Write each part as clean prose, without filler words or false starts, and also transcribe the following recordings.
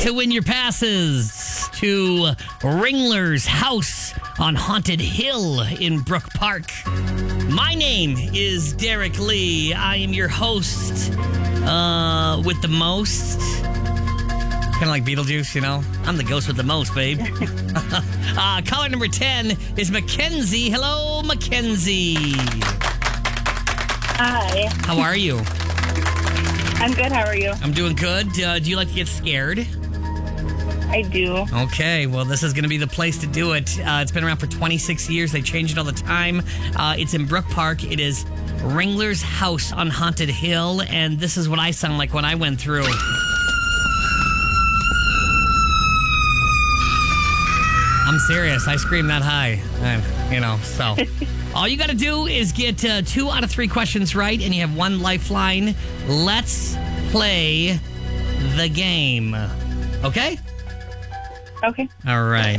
to win your passes to Ringler's House on Haunted Hill in Brook Park. My name is Derek Lee. I am your host with the most. Kind of like Beetlejuice, you know? I'm the ghost with the most, babe. Caller number 10 is Mackenzie. Hello, Mackenzie. Hi. How are you? I'm good. How are you? I'm doing good. Do you like to get scared? I do. Okay, well, this is going to be the place to do it. It's been around for 26 years. They change it all the time. It's in Brook Park. It is Ringler's House on Haunted Hill, and this is what I sound like when I went through. I'm serious. I scream that high. So all you got to do is get 2 out of 3 questions right, and you have 1 lifeline. Let's play the game. Okay? Okay. All right.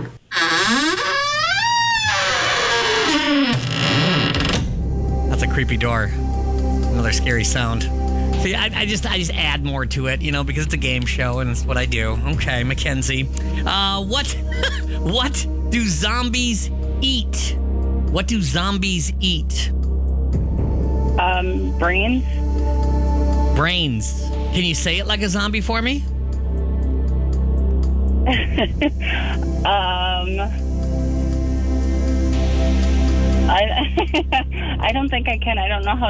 That's a creepy door. Another scary sound. See, I just add more to it, because it's a game show and it's what I do. Okay, Mackenzie. What do zombies eat? What do zombies eat? Brains. Brains. Can you say it like a zombie for me? I don't think I can. I don't know how